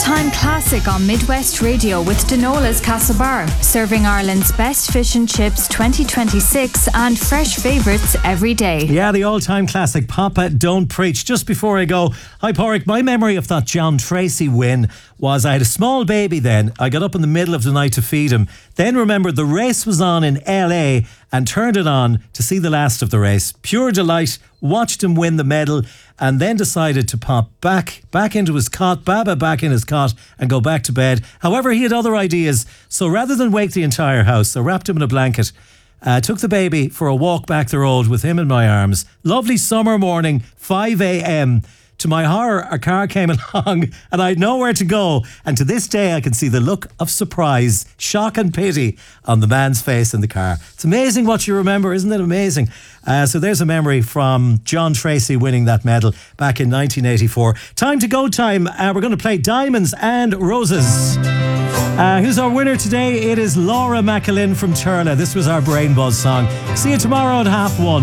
all-time classic on Midwest Radio with Denola's Castlebar, serving Ireland's best fish and chips 2026 and fresh favourites every day. Yeah, the all-time classic, Papa Don't Preach. Just before I go, hi Pádraig, my memory of that John Tracy win was I had a small baby then. I got up in the middle of the night to feed him. Then remembered the race was on in LA and turned it on to see the last of the race. Pure delight, watched him win the medal and then decided to pop back into his cot, Baba back in his cot and go back to bed. However, he had other ideas. So rather than wake the entire house, I wrapped him in a blanket, took the baby for a walk back the road with him in my arms. Lovely summer morning, 5 a.m. To my horror, a car came along and I had nowhere to go. And to this day, I can see the look of surprise, shock and pity on the man's face in the car. It's amazing what you remember, isn't it amazing? So there's a memory from John Tracy winning that medal back in 1984. Time to go time. We're going to play Diamonds and Roses. Who's our winner today? It is Laura McAlynn from Turla. This was our Brain Buzz song. See you tomorrow at 1:30.